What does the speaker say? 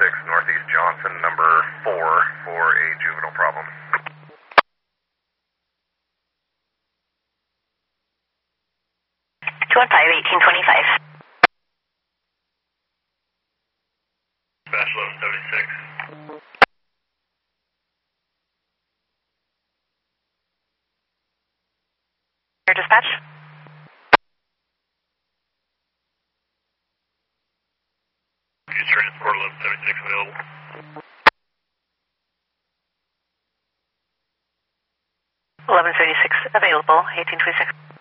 Northeast Johnson, number 4 for a juvenile problem. 215-1825. Dispatch 1176. Air dispatch. Transport 1176 available. 1136 available, 1826.